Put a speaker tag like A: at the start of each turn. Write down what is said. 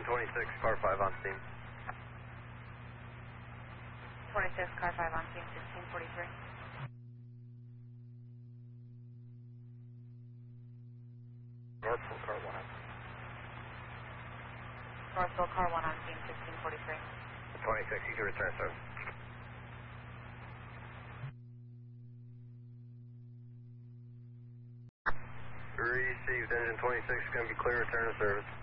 A: engine 26, car 5 on steam.
B: 26, car 5 on steam, 1643.
A: Northville, car 1 on.
B: Northville, car 1 on steam, 1643.
A: 26, you can return service. Received, engine 26 is going to be clear, return to service.